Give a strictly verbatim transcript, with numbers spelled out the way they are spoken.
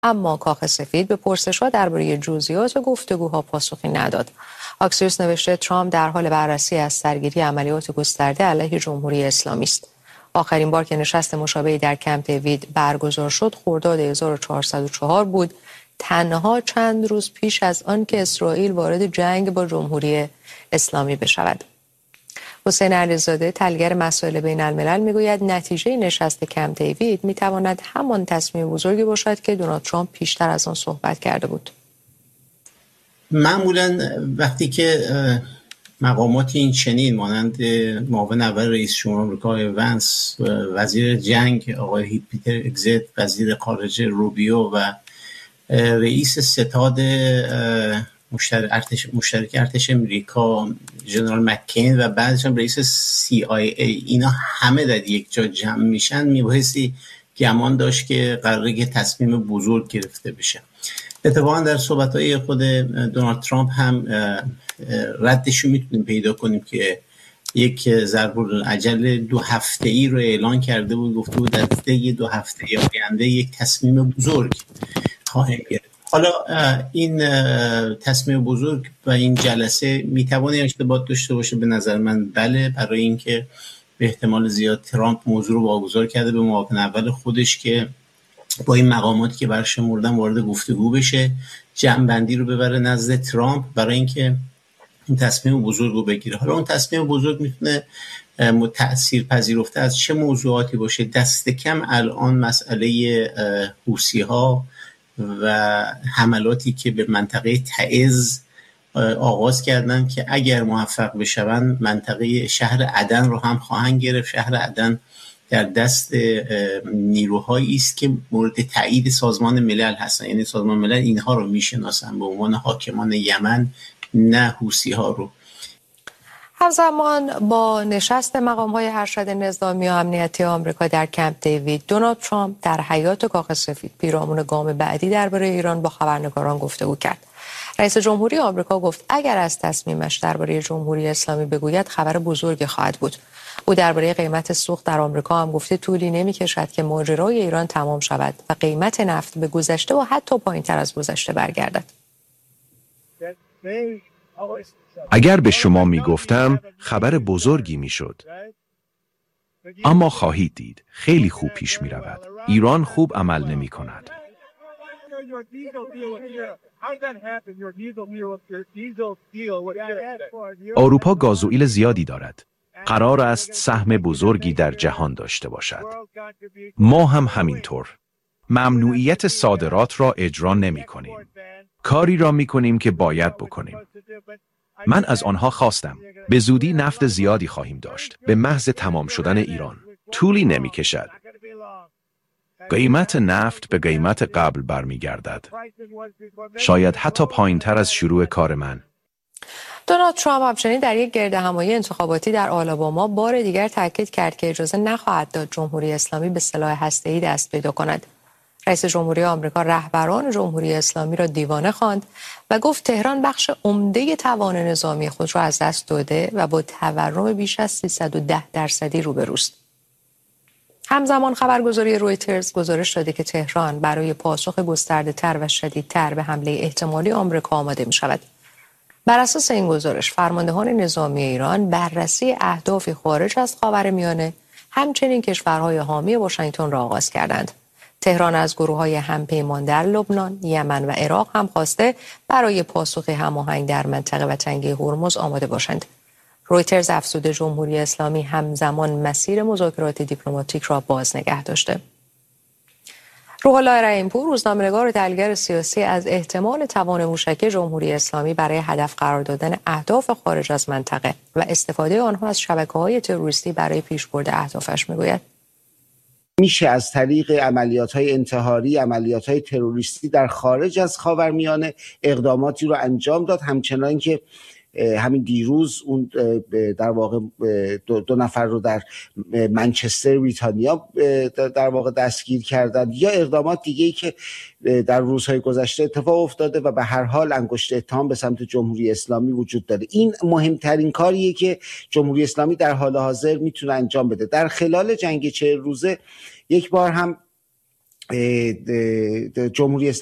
اما کاخ سفید به پرسش‌ها درباره جزئیات گفتگوها پاسخی نداد. آکسیوس نوشته ترامپ در حال بررسی از سرگیری عملیات گسترده علیه جمهوری اسلامی است. آخرین بار که نشست مشابهی در کمپ دیوید برگزار شد خرداد هزار و چهارصد و چهار بود، تنها چند روز پیش از آن که اسرائیل وارد جنگ با جمهوری اسلامی بشود. حسین علیزاده تحلیلگر مسائل بین الملل میگوید نتیجه نشست کمپ دیوید میتواند همان تصمیم بزرگی باشد که دونالد ترامپ پیشتر از آن صحبت کرده بود. معمولا وقتی که مقامات این چنین مانند معاون اول رئیس جمهور آمریکا ونس، وزیر جنگ آقای هیت پیتر اگزت، وزیر خارجه روبیو و رئیس ستاد مشترک ارتش مشترک ارتش امریکا ژنرال مکین و بعدش هم رئیس سی آی ای، اینا همه در یک جا جمع میشن، میبایستی گمان داشت که قراره که تصمیم بزرگ گرفته بشه. اتفاقا در صحبت‌های خود دونالد ترامپ هم ردشو میتونیم پیدا کنیم که یک ضرب الاجل دو هفته‌ای رو اعلان کرده بود، گفته بود در طی دو هفته آینده یک تصمیم بزرگ خواهیم گرفت. حالا این تصمیم بزرگ و این جلسه میتونه ارتباط داشته باشه؟ به نظر من بله، برای اینکه به احتمال زیاد ترامپ موضوع رو واگذار کرده به معاون اول خودش که با این مقاماتی که برشمردن وارد گفتگو بشه، جمع‌بندی رو ببره نزد ترامپ برای اینکه این تصمیم بزرگ رو بگیره. حالا اون تصمیم بزرگ میتونه تأثیر پذیرفته از چه موضوعاتی باشه؟ دست کم الان مسئله حوثی‌ها و حملاتی که به منطقه تعز آغاز کردن که اگر موفق بشون منطقه شهر عدن رو هم خواهند گرفت. شهر عدن در دست نیروهایی است که مورد تایید سازمان ملل هستن، یعنی سازمان ملل اینها رو میشناسن به عنوان حاکمان یمن، نه حوثی‌ها رو. همزمان با نشست مقام‌های ارشد نظامی و امنیتی آمریکا در کمپ دیوید، دونالد ترامپ در حیاط کاخ سفید پیرامون گام بعدی درباره ایران با خبرنگاران گفتگو کرد. رئیس جمهوری آمریکا گفت اگر از تصمیمش درباره جمهوری اسلامی بگوید خبر بزرگی خواهد بود. او درباره قیمت سوخت در آمریکا هم گفته طولی نمی‌کشد که ماجرای ایران تمام شود و قیمت نفت به گذشته و حتی پایین‌تر از گذشته برگردد. اگر به شما می گفتم خبر بزرگی می شد. اما خواهید دید خیلی خوب پیش می رود. ایران خوب عمل نمی کند. اروپا گازوئیل زیادی دارد. قرار است سهم بزرگی در جهان داشته باشد. ما هم همینطور. ممنوعیت صادرات را اجرا نمی کنیم. کاری را می کنیم که باید بکنیم. من از آنها خواستم. به زودی نفت زیادی خواهیم داشت. به محض تمام شدن ایران. طولی نمی کشد. قیمت نفت به قیمت قبل برمی گردد. شاید حتی پایین تر از شروع کار من. دونالد ترامپ همچنین در یک گردهمایی انتخاباتی در آلاباما بار دیگر تاکید کرد که اجازه نخواهد داد جمهوری اسلامی به سلاح هسته‌ای دست پیدا کند. رئیس جمهوری آمریکا رهبران جمهوری اسلامی را دیوانه خواند و گفت تهران بخش عمده توان نظامی خود را از دست داده و با تورم بیش از سیصد و ده درصدی روبروست. همزمان خبرگزاری رویترز گزارش داده که تهران برای پاسخ گسترده‌تر و شدیدتر به حمله احتمالی آمریکا آماده می شود. بر اساس این گزارش فرماندهان نظامی ایران بررسی اهدافی خارج از خاورمیانه همچنین کشورهای حامی واشنگتن را آغاز کردند. تهران از گروه‌های همپیمان در لبنان، یمن و عراق هم خواسته برای پاسخ هماهنگ در منطقه و تنگه هرمز آماده باشند. رویترز افزوده جمهوری اسلامی همزمان مسیر مذاکرات دیپلماتیک را باز نگه داشته. روح الله رحیم‌پور روزنامه‌نگار و تحلیلگر سیاسی از احتمال توان موشکی جمهوری اسلامی برای هدف قرار دادن اهداف خارج از منطقه و استفاده آنها از شبکه‌های تروریستی برای پیشبرد اهدافش میگوید میشه از طریق عملیات‌های انتحاری، عملیات‌های تروریستی در خارج از خاورمیانه اقداماتی رو انجام داد، همچنان که همین دیروز اون در واقع دو, دو نفر رو در منچستر بریتانیا در واقع دستگیر کردن، یا اقدامات دیگه‌ای که در روزهای گذشته اتفاق افتاده و به هر حال انگشت اتهام به سمت جمهوری اسلامی وجود داره. این مهمترین کاریه که جمهوری اسلامی در حال حاضر میتونه انجام بده. در خلال جنگ چهل روزه یک بار هم جمهوری